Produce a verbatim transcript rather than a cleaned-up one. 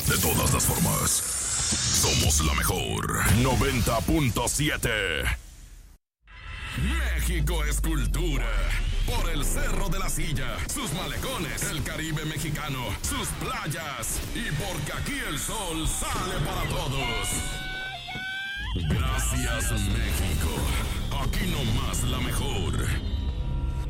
De todas las formas, somos la mejor. noventa punto siete. México es cultura. Por el Cerro de la Silla, sus malecones, el Caribe mexicano, sus playas. Y porque aquí el sol sale para todos. Gracias, México. Aquí nomás la mejor.